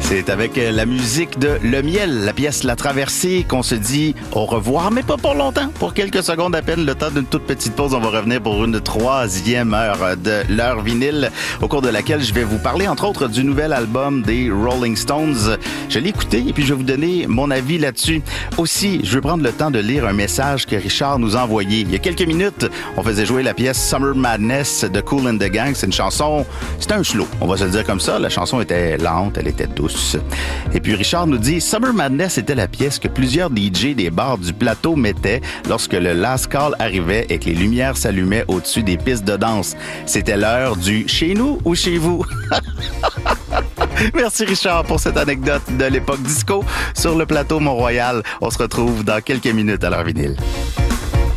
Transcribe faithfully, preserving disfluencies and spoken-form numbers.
C'est avec la musique de Le Miel, la pièce La Traversée, qu'on se dit au revoir, mais pas pour longtemps, pour quelques secondes à peine, le temps d'une toute petite pause. On va revenir pour une troisième heure de l'heure vinyle, au cours de laquelle je vais vous parler, entre autres, du nouvel album des Rolling Stones. Je l'ai écouté et puis je vais vous donner mon avis là-dessus. Aussi, je vais prendre le temps de lire un message que Richard nous a envoyé. Il y a quelques minutes, on faisait jouer la pièce Summer Madness de Kool and the Gang. C'est une chanson, c'était un slow, on va se le dire comme ça. La chanson était lente, elle était douce. Et puis Richard nous dit, Summer Madness était la pièce que plusieurs D J des bars du plateau mettaient lorsque le last call arrivait et que les lumières s'allumaient au-dessus des pistes de danse. C'était l'heure du chez nous ou chez vous. Merci Richard pour cette anecdote de l'époque disco sur le plateau Mont-Royal. On se retrouve dans quelques minutes à l'heure vinyle.